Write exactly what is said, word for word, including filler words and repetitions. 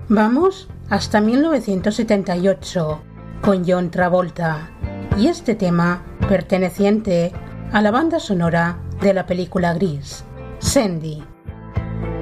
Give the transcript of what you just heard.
Vamos hasta mil novecientos setenta y ocho con John Travolta y este tema perteneciente a la banda sonora de la película Gris, Sandy.